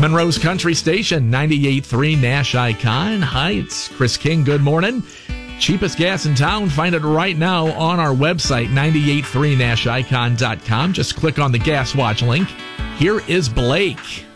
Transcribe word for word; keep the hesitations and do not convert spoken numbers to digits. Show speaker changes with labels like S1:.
S1: Monroe's Country Station, ninety-eight point three Nash Icon. Hi, it's Chris King. Good morning. Cheapest gas in town. Find it right now on our website, ninety-eight point three nash icon dot com. Just click on the Gas Watch link. Here is Blake.